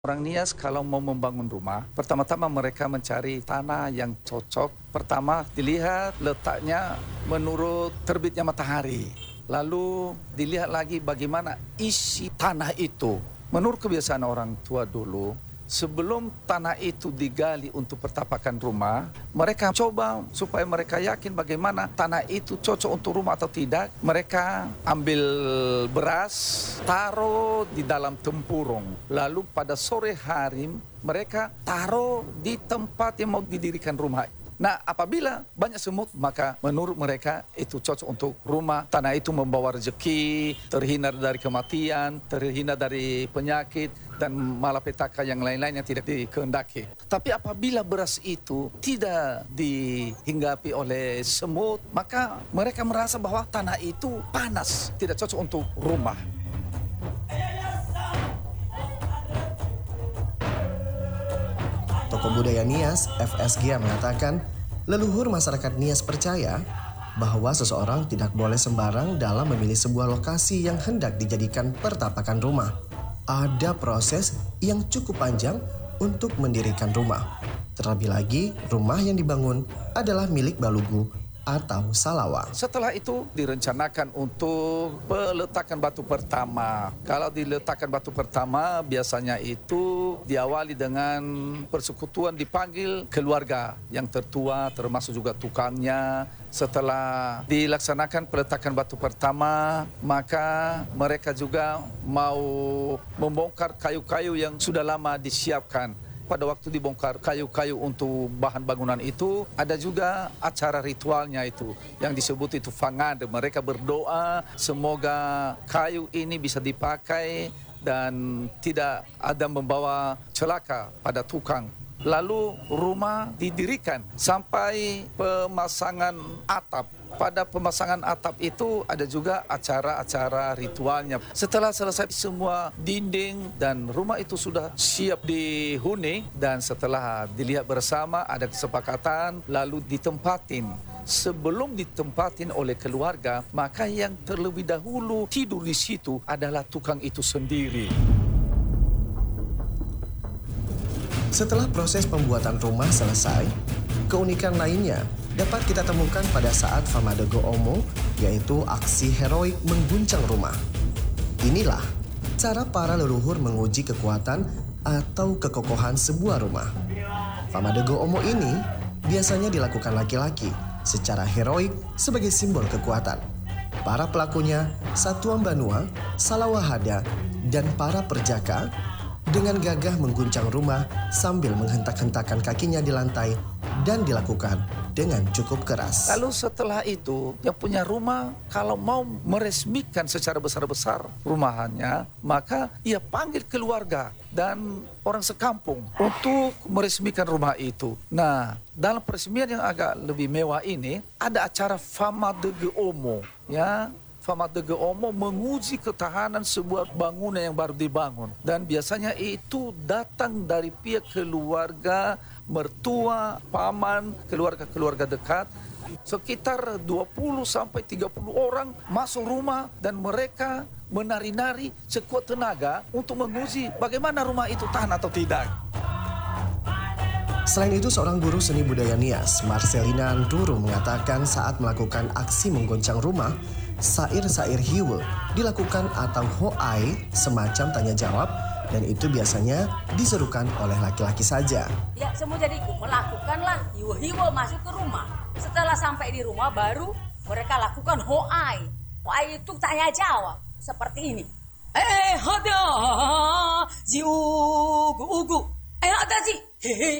Orang Nias kalau mau membangun rumah, pertama-tama mereka mencari tanah yang cocok. Pertama dilihat letaknya menurut terbitnya matahari. Lalu dilihat lagi bagaimana isi tanah itu. Menurut kebiasaan orang tua dulu, sebelum tanah itu digali untuk pertapakan rumah, mereka coba supaya mereka yakin bagaimana tanah itu cocok untuk rumah atau tidak. Mereka ambil beras, taruh di dalam tempurung. Lalu pada sore hari mereka taruh di tempat yang mau didirikan rumah. Nah, apabila banyak semut, maka menurut mereka itu cocok untuk rumah. Tanah itu membawa rezeki, terhindar dari kematian, terhindar dari penyakit, dan malapetaka yang lain-lain yang tidak dikehendaki. Tapi apabila beras itu tidak dihinggapi oleh semut, maka mereka merasa bahwa tanah itu panas, tidak cocok untuk rumah. Tokoh budaya Nias, FSG mengatakan, leluhur masyarakat Nias percaya bahwa seseorang tidak boleh sembarang dalam memilih sebuah lokasi yang hendak dijadikan pertapakan rumah. Ada proses yang cukup panjang untuk mendirikan rumah. Terlebih lagi, rumah yang dibangun adalah milik Balugu atau Salawa. Setelah itu direncanakan untuk peletakan batu pertama. Kalau diletakkan batu pertama biasanya itu diawali dengan persekutuan, dipanggil keluarga yang tertua termasuk juga tukangnya. Setelah dilaksanakan peletakan batu pertama, maka mereka juga mau membongkar kayu-kayu yang sudah lama disiapkan. Pada waktu dibongkar kayu-kayu untuk bahan bangunan itu, ada juga acara ritualnya itu yang disebut itu fangade. Mereka berdoa semoga kayu ini bisa dipakai dan tidak ada membawa celaka pada tukang. Lalu rumah didirikan sampai pemasangan atap. Pada pemasangan atap itu ada juga acara-acara ritualnya. Setelah selesai semua dinding dan rumah itu sudah siap dihuni, dan setelah dilihat bersama ada kesepakatan lalu ditempatin. Sebelum ditempatin oleh keluarga, maka yang terlebih dahulu tidur di situ adalah tukang itu sendiri. Setelah proses pembuatan rumah selesai, keunikan lainnya dapat kita temukan pada saat Famadego Omo, yaitu aksi heroik mengguncang rumah. Inilah cara para leluhur menguji kekuatan atau kekokohan sebuah rumah. Famadego Omo ini biasanya dilakukan laki-laki secara heroik sebagai simbol kekuatan. Para pelakunya Satuan Banua, Salawahada, dan para perjaka dengan gagah mengguncang rumah sambil menghentak-hentakan kakinya di lantai dan dilakukan dengan cukup keras. Lalu setelah itu, yang punya rumah kalau mau meresmikan secara besar-besar rumahannya, maka ia panggil keluarga dan orang sekampung untuk meresmikan rumah itu. Nah, dalam peresmian yang agak lebih mewah ini, ada acara Famadege Omo, ya. Famadege Omo menguji ketahanan sebuah bangunan yang baru dibangun. Dan biasanya itu datang dari pihak keluarga, mertua, paman, keluarga-keluarga dekat. Sekitar 20 sampai 30 orang masuk rumah dan mereka menari-nari sekuat tenaga untuk menguji bagaimana rumah itu tahan atau tidak. Selain itu, seorang guru seni budaya Nias, Marcelina Anturu, mengatakan saat melakukan aksi menggoncang rumah, sair-sair hiwe dilakukan atau hoai, semacam tanya jawab, dan itu biasanya diserukan oleh laki-laki saja. Ya, semua jadi melakukanlah hiwe-hiwe masuk ke rumah. Setelah sampai di rumah baru mereka lakukan hoai. Hoai itu tanya jawab seperti ini. Ada si ugu-ugu. Ada si hehe